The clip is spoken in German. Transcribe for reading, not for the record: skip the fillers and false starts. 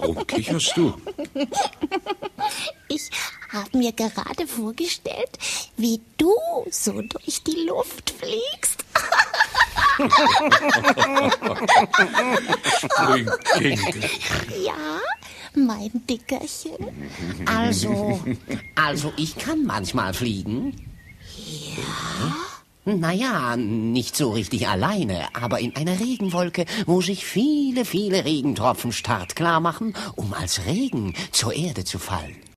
Warum kicherst du? Ich habe mir gerade vorgestellt, wie du so durch die Luft fliegst. Springkind. Ja, mein Dickerchen. Also ich kann manchmal fliegen. Ja? Naja, nicht so richtig alleine, aber in einer Regenwolke, wo sich viele, viele Regentropfen startklar machen, um als Regen zur Erde zu fallen.